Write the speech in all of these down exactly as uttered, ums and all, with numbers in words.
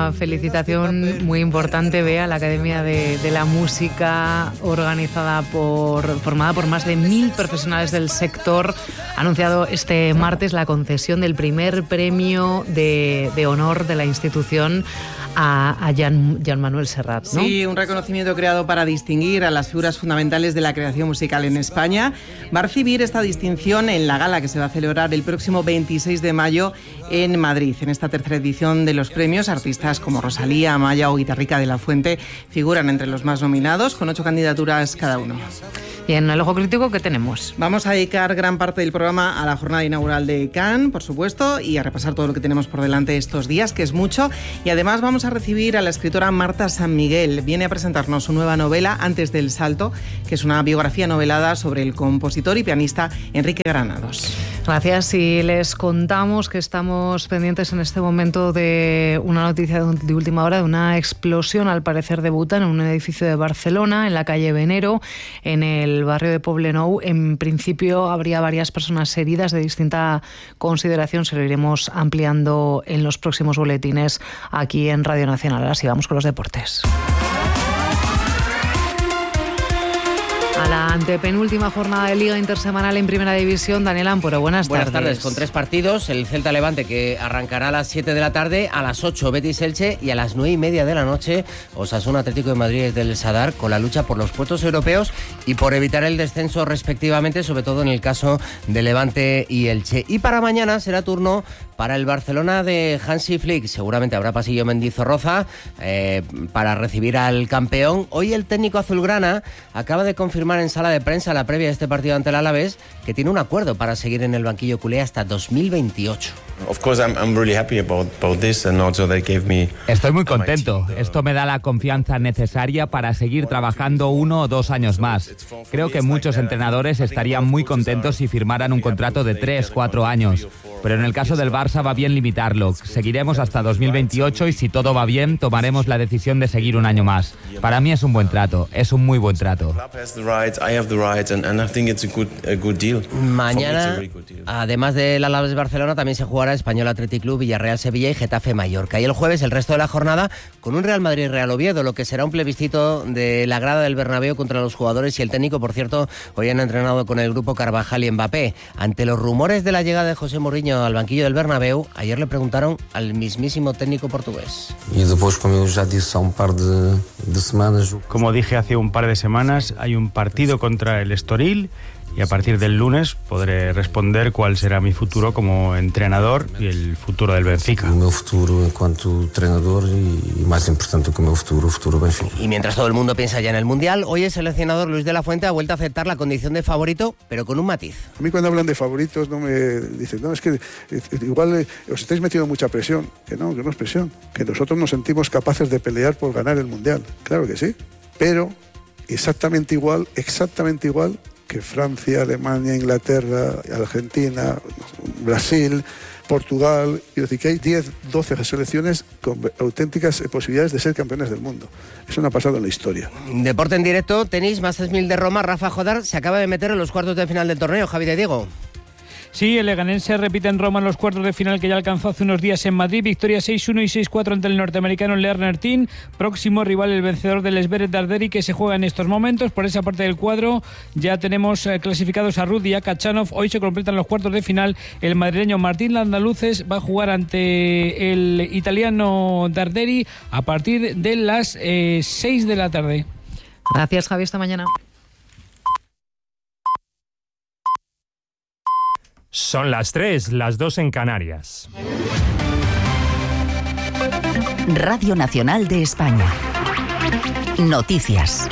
una felicitación muy importante, Bea, a la Academia de, de la Música, organizada por, formada por más de mil profesionales del sector. Ha anunciado este martes la concesión del primer premio de, de honor de la institución a, a Jan, Jan Manuel Serrat, ¿no? Sí, un reconocimiento creado para distinguir a las figuras fundamentales de la creación musical en España. Va a recibir esta distinción en la gala que se va a celebrar el próximo veintiséis de mayo en Madrid. En esta tercera edición de los premios, artistas como Rosalía, Amaya o Guitarrica de la Fuente figuran entre los más nominados, con ocho candidaturas cada uno. Y en el Ojo Crítico, ¿qué tenemos? Vamos a dedicar gran parte del programa a la jornada inaugural de Cannes, por supuesto, y a repasar todo lo que tenemos por delante estos días, que es mucho. Y además vamos a recibir a la escritora Marta San Miguel. Viene a presentarnos su nueva novela, Antes del Salto, que es una biografía novelada sobre el compositor y pianista Enrique Granados. Gracias. Y les contamos que estamos pendientes en este momento de una noticia de última hora, de una explosión, al parecer de butano, en un edificio de Barcelona, en la calle Venero, en el el barrio de Poblenou. En principio habría varias personas heridas de distinta consideración. Se lo iremos ampliando en los próximos boletines aquí en Radio Nacional. Ahora sí, vamos con los deportes. A la antepenúltima jornada de Liga Intersemanal en Primera División, Daniel Amporo, buenas, buenas tardes. Buenas tardes, con tres partidos, el Celta Levante, que arrancará a las siete de la tarde, a las ocho Betis Elche y a las nueve y media de la noche Osasuna Atlético de Madrid del Sadar, con la lucha por los puestos europeos y por evitar el descenso respectivamente, sobre todo en el caso de Levante y Elche. Y para mañana será turno para el Barcelona de Hansi Flick. Seguramente habrá pasillo Mendizorroza eh, para recibir al campeón. Hoy el técnico azulgrana acaba de confirmar en sala de prensa la previa de este partido ante el Alavés que tiene un acuerdo para seguir en el banquillo culé hasta dos mil veintiocho. Estoy muy contento. Esto me da la confianza necesaria para seguir trabajando uno o dos años más. Creo que muchos entrenadores estarían muy contentos si firmaran un contrato de tres, cuatro años. Pero en el caso del Barça va bien limitarlo. Seguiremos hasta dos mil veintiocho y si todo va bien, tomaremos la decisión de seguir un año más. Para mí es un buen trato, es un muy buen trato. Mañana, además del Alavés Barcelona, también se jugará Español Athletic Club, Villarreal Sevilla y Getafe Mallorca. Y el jueves el resto de la jornada con un Real Madrid Real Oviedo, lo que será un plebiscito de la grada del Bernabéu contra los jugadores y el técnico. Por cierto, hoy han entrenado con el grupo Carvajal y Mbappé. Ante los rumores de la llegada de José Mourinho al banquillo del Bernabéu, ayer le preguntaron al mismísimo técnico portugués. Y después, como ya dije un par de, de semanas... Como dije hace un par de semanas, hay un partido contra el Estoril y a partir del lunes podré responder cuál será mi futuro como entrenador y el futuro del Benfica. Mi futuro en cuanto entrenador y, y más importante que mi futuro, el futuro Benfica. Y mientras todo el mundo piensa ya en el Mundial, hoy el seleccionador Luis de la Fuente ha vuelto a aceptar la condición de favorito, pero con un matiz. A mí cuando hablan de favoritos no me dicen, no, es que igual eh, os estáis metiendo mucha presión. Que no, que no es presión. Que nosotros nos sentimos capaces de pelear por ganar el Mundial. Claro que sí. Pero exactamente igual, exactamente igual que Francia, Alemania, Inglaterra, Argentina, Brasil, Portugal. Quiero decir que hay diez, doce selecciones con auténticas posibilidades de ser campeones del mundo. Eso no ha pasado en la historia. Deporte en directo, tenis, Masters mil de Roma. Rafa Jodar se acaba de meter en los cuartos de final del torneo. Javi de Diego. Sí, el leganense repite en Roma en los cuartos de final que ya alcanzó hace unos días en Madrid. Victoria seis uno y seis cuatro ante el norteamericano Lerner Tin. Próximo rival el vencedor del Esberet Darderi, que se juega en estos momentos. Por esa parte del cuadro ya tenemos eh, clasificados a Rudy y a Kachanov. Hoy se completan los cuartos de final. El madrileño Martín Landaluces va a jugar ante el italiano Darderi a partir de las eh, seis de la tarde. Gracias, Javi. Hasta mañana. Son las tres, las dos en Canarias. Radio Nacional de España. Noticias.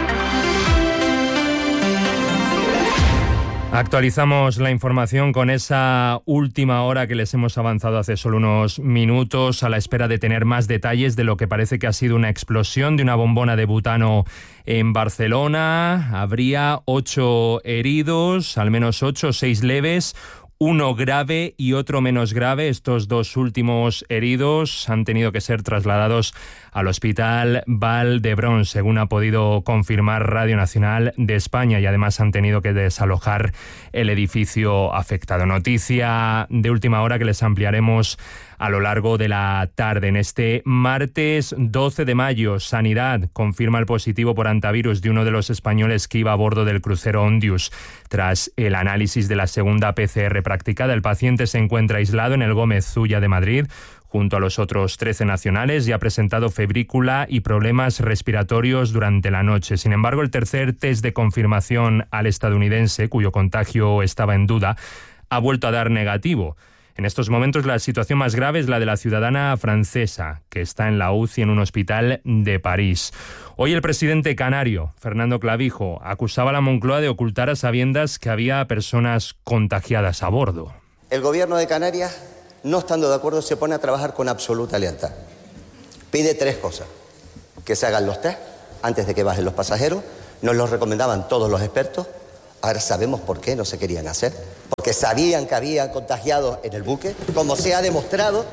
Actualizamos la información con esa última hora que les hemos avanzado hace solo unos minutos, a la espera de tener más detalles de lo que parece que ha sido una explosión de una bombona de butano en Barcelona. Habría ocho heridos, al menos ocho, seis leves, uno grave y otro menos grave. Estos dos últimos heridos han tenido que ser trasladados al Hospital Vall d'Hebron, según ha podido confirmar Radio Nacional de España, y además han tenido que desalojar el edificio afectado. Noticia de última hora que les ampliaremos a lo largo de la tarde. En este martes doce de mayo, Sanidad confirma el positivo por antivirus de uno de los españoles que iba a bordo del crucero Ondius. Tras el análisis de la segunda P C R practicada, el paciente se encuentra aislado en el Gómez Zulla de Madrid, junto a los otros trece nacionales, y ha presentado febrícula y problemas respiratorios durante la noche. Sin embargo, el tercer test de confirmación al estadounidense, cuyo contagio estaba en duda, ha vuelto a dar negativo. En estos momentos la situación más grave es la de la ciudadana francesa, que está en la U C I en un hospital de París. Hoy el presidente canario, Fernando Clavijo, acusaba a la Moncloa de ocultar a sabiendas que había personas contagiadas a bordo. El gobierno de Canarias, no estando de acuerdo, se pone a trabajar con absoluta lealtad. Pide tres cosas: que se hagan los test antes de que bajen los pasajeros. Nos los recomendaban todos los expertos. Ahora sabemos por qué no se querían hacer. Porque sabían que había contagiados en el buque, como se ha demostrado.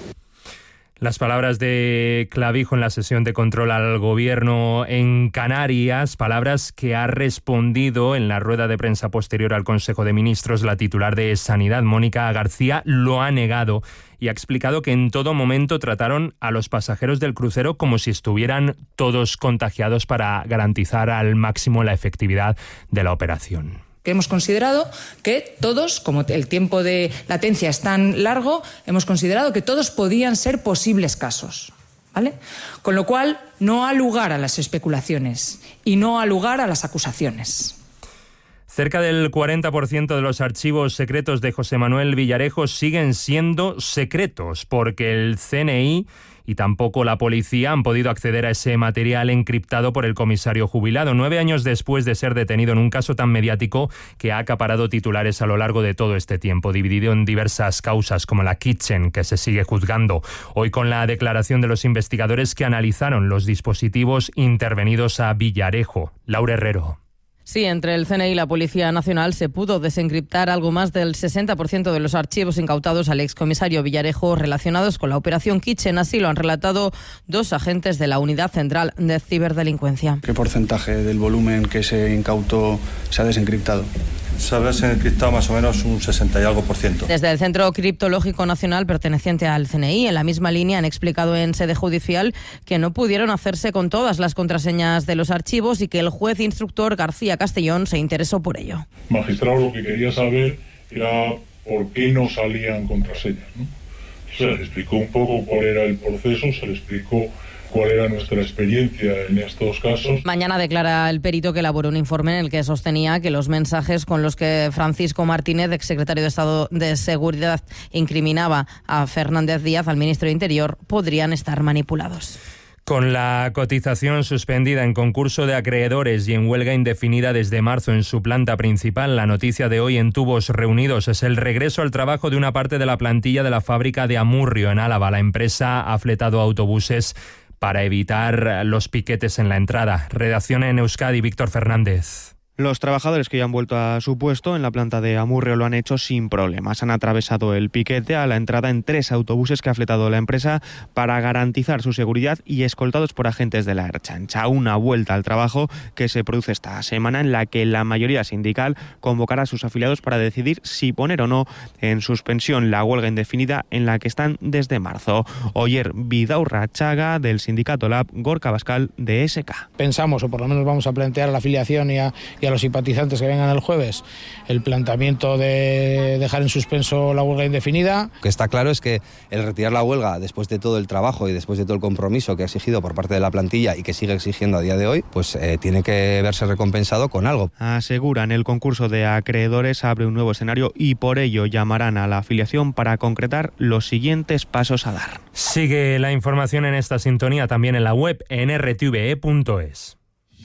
Las palabras de Clavijo en la sesión de control al gobierno en Canarias, palabras que ha respondido en la rueda de prensa posterior al Consejo de Ministros la titular de Sanidad, Mónica García, lo ha negado y ha explicado que en todo momento trataron a los pasajeros del crucero como si estuvieran todos contagiados para garantizar al máximo la efectividad de la operación. Que hemos considerado que todos, como el tiempo de latencia es tan largo, hemos considerado que todos podían ser posibles casos, ¿vale? Con lo cual, no ha lugar a las especulaciones y no ha lugar a las acusaciones. Cerca del cuarenta por ciento de los archivos secretos de José Manuel Villarejo siguen siendo secretos porque el C N I y tampoco la policía han podido acceder a ese material encriptado por el comisario jubilado, nueve años después de ser detenido en un caso tan mediático que ha acaparado titulares a lo largo de todo este tiempo, dividido en diversas causas como la Kitchen, que se sigue juzgando. Hoy con la declaración de los investigadores que analizaron los dispositivos intervenidos a Villarejo. Laura Herrero. Sí, entre el C N I y la Policía Nacional se pudo desencriptar algo más del sesenta por ciento de los archivos incautados al excomisario Villarejo relacionados con la operación Kitchen. Así lo han relatado dos agentes de la Unidad Central de Ciberdelincuencia. ¿Qué porcentaje del volumen que se incautó se ha desencriptado? Se ha desencriptado más o menos un sesenta y algo por ciento. Desde el Centro Criptológico Nacional perteneciente al C N I, en la misma línea han explicado en sede judicial que no pudieron hacerse con todas las contraseñas de los archivos y que el juez instructor García Castellón se interesó por ello. Magistrado lo que quería saber era por qué no salían contraseñas, ¿no? Se le explicó un poco cuál era el proceso, se le explicó cuál era nuestra experiencia en estos casos. Mañana declara el perito que elaboró un informe en el que sostenía que los mensajes con los que Francisco Martínez, exsecretario de Estado de Seguridad, incriminaba a Fernández Díaz, al ministro de Interior, podrían estar manipulados. Con la cotización suspendida en concurso de acreedores y en huelga indefinida desde marzo en su planta principal, la noticia de hoy en Tubos Reunidos es el regreso al trabajo de una parte de la plantilla de la fábrica de Amurrio, en Álava. La empresa ha fletado autobuses para evitar los piquetes en la entrada. Redacción en Euskadi, Víctor Fernández. Los trabajadores que ya han vuelto a su puesto en la planta de Amurrio lo han hecho sin problemas. Han atravesado el piquete a la entrada en tres autobuses que ha fletado la empresa para garantizar su seguridad y escoltados por agentes de la Ertzaintza. Una vuelta al trabajo que se produce esta semana en la que la mayoría sindical convocará a sus afiliados para decidir si poner o no en suspensión la huelga indefinida en la que están desde marzo. Oyer Vidaurra Chaga, del sindicato Lab, Gorka Bascal, de S K. Pensamos, o por lo menos vamos a plantear a la afiliación y a y a los simpatizantes que vengan el jueves el planteamiento de dejar en suspenso la huelga indefinida. Lo que está claro es que el retirar la huelga después de todo el trabajo y después de todo el compromiso que ha exigido por parte de la plantilla y que sigue exigiendo a día de hoy, pues eh, tiene que verse recompensado con algo. Aseguran, el concurso de acreedores abre un nuevo escenario y por ello llamarán a la afiliación para concretar los siguientes pasos a dar. Sigue la información en esta sintonía también en la web en r t v e punto es.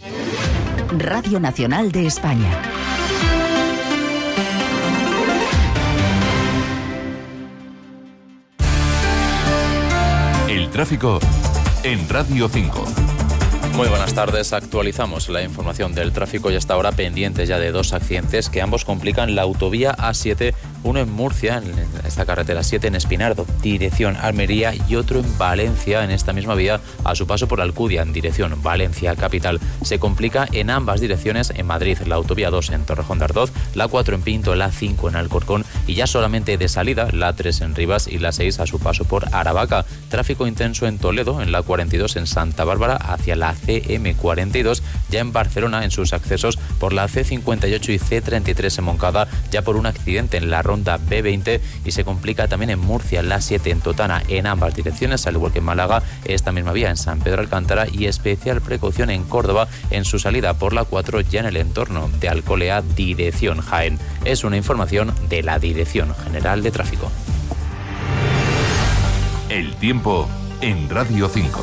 Radio Nacional de España. El tráfico en Radio cinco. Muy buenas tardes, actualizamos la información del tráfico y hasta ahora pendientes ya de dos accidentes que ambos complican la autovía A siete uno en Murcia, en esta carretera siete, en Espinardo, dirección Almería, y otro en Valencia, en esta misma vía, a su paso por Alcudia, en dirección Valencia capital. Se complica en ambas direcciones en Madrid, la autovía dos en Torrejón de Ardoz, la cuatro en Pinto, la cinco en Alcorcón, y ya solamente de salida la tres en Rivas y la seis a su paso por Aravaca. Tráfico intenso en Toledo, en la cuarenta y dos en Santa Bárbara hacia la C M cuarenta y dos, ya en Barcelona en sus accesos por la C cincuenta y ocho y C treinta y tres en Moncada, ya por un accidente en la ronda B veinte, y se complica también en Murcia, la siete en Totana en ambas direcciones, al igual que en Málaga, esta misma vía en San Pedro Alcántara, y especial precaución en Córdoba en su salida por la cuatro ya en el entorno de Alcolea, dirección Jaén. Es una información de la Dirección General de Tráfico. El tiempo en Radio cinco.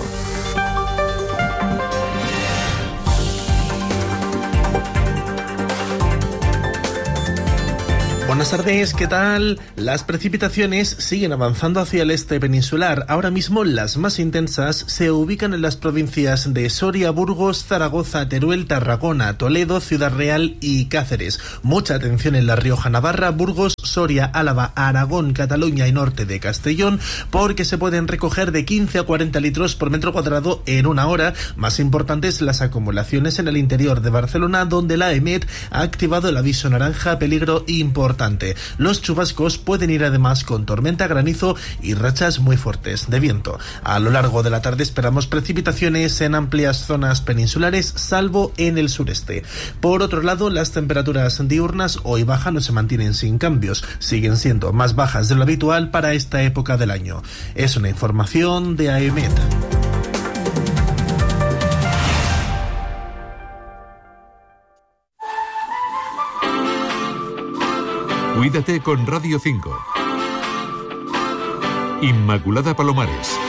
Buenas tardes, ¿qué tal? Las precipitaciones siguen avanzando hacia el este peninsular. Ahora mismo las más intensas se ubican en las provincias de Soria, Burgos, Zaragoza, Teruel, Tarragona, Toledo, Ciudad Real y Cáceres. Mucha atención en La Rioja, Navarra, Burgos, Soria, Álava, Aragón, Cataluña y norte de Castellón, porque se pueden recoger de quince a cuarenta litros por metro cuadrado en una hora. Más importantes las acumulaciones en el interior de Barcelona, donde la EMET ha activado el aviso naranja peligro importante. Los chubascos pueden ir además con tormenta, granizo y rachas muy fuertes de viento. A lo largo de la tarde esperamos precipitaciones en amplias zonas peninsulares, salvo en el sureste. Por otro lado, las temperaturas diurnas hoy bajan o se mantienen sin cambios. Siguen siendo más bajas de lo habitual para esta época del año. Es una información de AEMET. Cuídate con Radio cinco. Inmaculada Palomares.